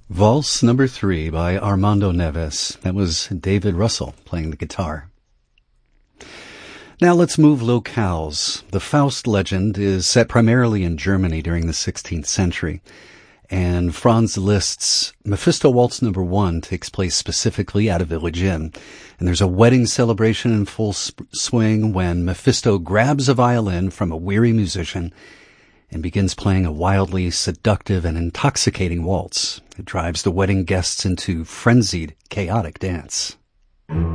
Valse number 3 by Armando Neves. That was David Russell playing the guitar. Now let's move locales. The Faust legend is set primarily in Germany during the 16th century, and Franz Liszt's Mephisto Waltz number 1 takes place specifically at a village inn. And there's a wedding celebration in full swing when Mephisto grabs a violin from a weary musician and begins playing a wildly seductive and intoxicating waltz. It drives the wedding guests into frenzied, chaotic dance.